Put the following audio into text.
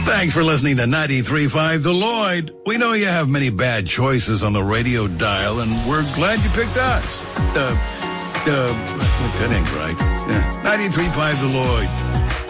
Thanks for listening to 93.5 The Lloyd. We know you have many bad choices on the radio dial, and we're glad you picked us. That ain't right. Yeah. 93.5 The Lloyd.